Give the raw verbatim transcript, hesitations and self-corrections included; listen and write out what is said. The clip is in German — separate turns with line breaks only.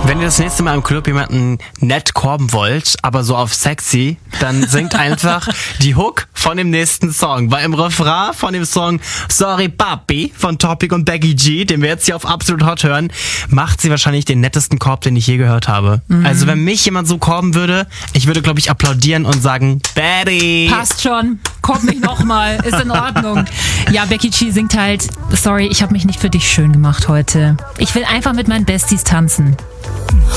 Wenn ihr das nächste Mal im Club jemanden nett korben wollt, aber so auf sexy, dann singt einfach die Hook von dem nächsten Song. Weil im Refrain von dem Song Sorry Papi von Topic und Becky G, den wir jetzt hier auf Absolut Hot hören, macht sie wahrscheinlich den nettesten Korb, den ich je gehört habe. Mhm. Also wenn mich jemand so korben würde, ich würde, glaube ich, applaudieren und sagen, Betty!
Passt schon, korb mich nochmal, ist in Ordnung. Ja, Becky G singt halt, sorry, ich habe mich nicht für dich schön gemacht heute. Ich will einfach mit meinen Besties tanzen.